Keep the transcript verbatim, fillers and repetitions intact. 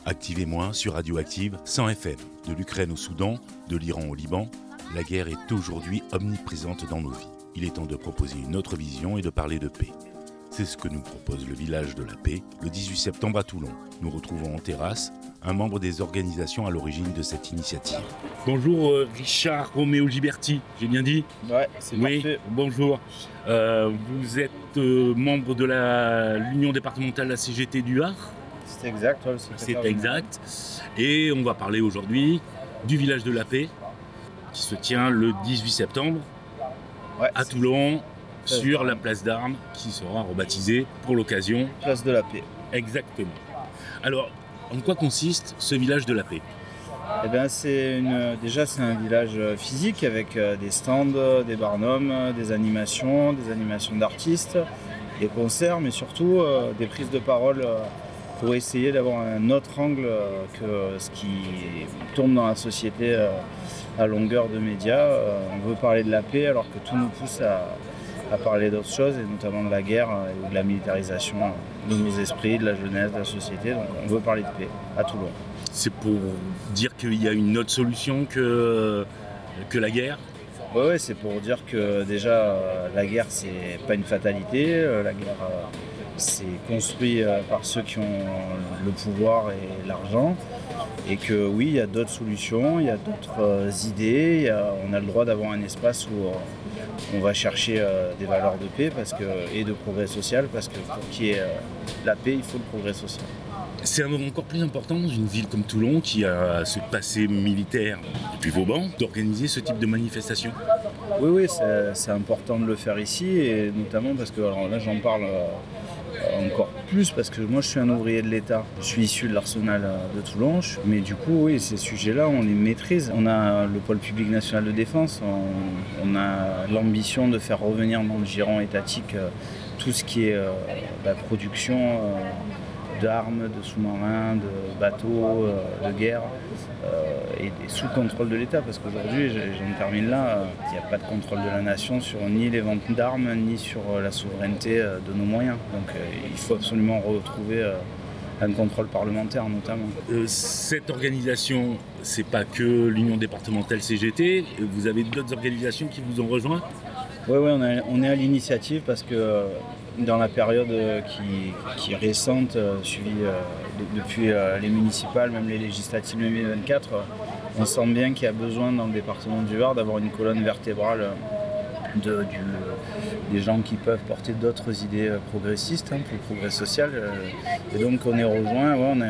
Activez-moi sur Radioactive cent F M. De l'Ukraine au Soudan, de l'Iran au Liban, la guerre est aujourd'hui omniprésente dans nos vies. Il est temps de proposer une autre vision et de parler de paix. C'est ce que nous propose le Village de la Paix, le dix-huit septembre à Toulon. Nous retrouvons en terrasse un membre des organisations à l'origine de cette initiative. Bonjour euh, Richard Roméo Giberti, j'ai bien dit ? Ouais, c'est oui, parfait. Bonjour. Euh, vous êtes euh, membre de la, l'Union départementale de la C G T du Var ? C'est exact, ouais, le C'est exact. Et on va parler aujourd'hui du Village de la Paix qui se tient le dix-huit septembre ouais, à Toulon, sur d'armes. la place d'Armes qui sera rebaptisée pour l'occasion. Place de la Paix. Exactement. Alors, en quoi consiste ce Village de la Paix ? Eh bien, c'est une, déjà, c'est un village physique avec euh, des stands, des barnums, des animations, des animations d'artistes, des concerts, mais surtout euh, des prises de parole euh, pour essayer d'avoir un autre angle euh, que ce qui tourne dans la société euh, à longueur de médias. Euh, on veut parler de la paix alors que tout nous pousse à, à parler d'autres choses, et notamment de la guerre et de la militarisation de nos esprits, de la jeunesse, de la société. Donc on veut parler de paix à Toulon. C'est pour dire qu'il y a une autre solution que, que la guerre ? Oui, ouais, c'est pour dire que déjà euh, la guerre c'est pas une fatalité, euh, la guerre euh, c'est construit euh, par ceux qui ont le pouvoir et l'argent, et que oui, il y a d'autres solutions, il y a d'autres euh, idées, il y a, on a le droit d'avoir un espace où euh, on va chercher euh, des valeurs de paix parce que, et de progrès social, parce que pour qu'il y ait euh, la paix, il faut le progrès social. C'est un moment encore plus important dans une ville comme Toulon qui a ce passé militaire depuis Vauban d'organiser ce type de manifestation. Oui, oui, c'est, c'est important de le faire ici, et notamment parce que alors là j'en parle euh, encore plus parce que moi je suis un ouvrier de l'État. Je suis issu de l'arsenal de Toulon, mais du coup oui, ces sujets-là on les maîtrise. On a le pôle public national de défense, on, on a l'ambition de faire revenir dans le giron étatique euh, tout ce qui est euh, la production euh, d'armes, de sous-marins, de bateaux, euh, de guerre, euh, et, et sous contrôle de l'État, parce qu'aujourd'hui, j'en termine là, il euh, n'y a pas de contrôle de la nation sur ni les ventes d'armes, ni sur euh, la souveraineté euh, de nos moyens. Donc euh, il faut absolument retrouver euh, un contrôle parlementaire notamment. Euh, cette organisation, c'est pas que l'Union départementale C G T, vous avez d'autres organisations qui vous ont rejoint ? Oui, ouais, on, on est à l'initiative parce que euh, dans la période euh, qui, qui est récente, euh, suivie euh, de, depuis euh, les municipales, même les législatives deux mille vingt-quatre, euh, on sent bien qu'il y a besoin dans le département du Var d'avoir une colonne vertébrale euh, de, du, des gens qui peuvent porter d'autres idées euh, progressistes, hein, plus progrès social. Euh, et donc on est rejoint, ouais, on a